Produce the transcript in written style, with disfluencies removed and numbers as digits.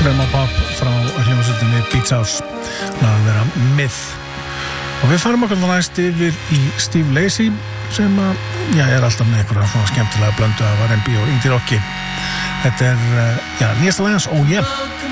Dröma Pop frá hljómsveitinni Beach House að vera Myth og við farum okkur næst yfir í Steve Lacy sem er alltaf með einhverja svona skemmtilega blöndu af R&B og indie rocki. Þetta er nýjasta lagans Oh Yeah.